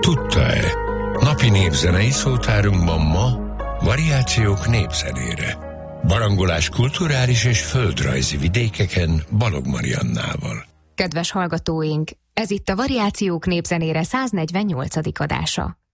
Tudta-e? Napi népzenei szótárunkban ma variációk népzenére. Barangolás kulturális és földrajzi vidékeken Balog Mariannával. Kedves hallgatóink, ez itt a Variációk népzenére 148. adása.